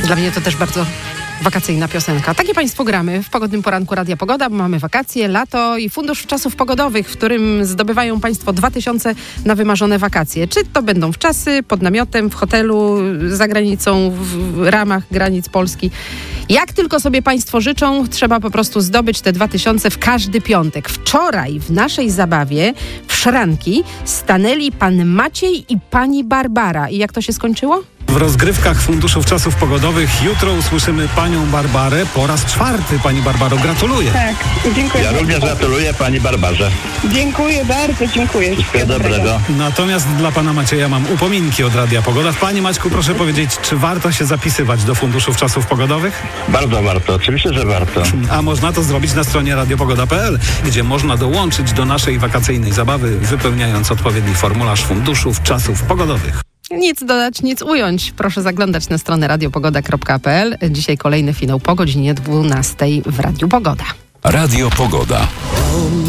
Dla mnie to też bardzo wakacyjna piosenka. Takie Państwu gramy w pogodnym poranku Radia Pogoda, bo mamy wakacje, lato i Fundusz Czasów Pogodowych, w którym zdobywają Państwo 2000 na wymarzone wakacje. Czy to będą wczasy, pod namiotem, w hotelu, za granicą, w ramach granic Polski. Jak tylko sobie Państwo życzą, trzeba po prostu zdobyć te 2000 w każdy piątek. Wczoraj w naszej zabawie w szranki stanęli pan Maciej i pani Barbara. I jak to się skończyło? W rozgrywkach Funduszów Czasów Pogodowych jutro usłyszymy panią Barbarę po raz 4. Pani Barbaro, gratuluję. Tak, dziękuję. Ja również gratuluję pani Barbarze. Dziękuję bardzo, dziękuję. Wszystkiego dobrego. Natomiast dla pana Macieja mam upominki od Radia Pogoda. Panie Maćku, proszę powiedzieć, czy warto się zapisywać do Funduszów Czasów Pogodowych? Bardzo warto, oczywiście, że warto. A można to zrobić na stronie radiopogoda.pl, gdzie można dołączyć do naszej wakacyjnej zabawy, wypełniając odpowiedni formularz Funduszów Czasów Pogodowych. Nic dodać, nic ująć. Proszę zaglądać na stronę radiopogoda.pl. Dzisiaj kolejny finał po godzinie 12 w Radiu Pogoda. Radio Pogoda.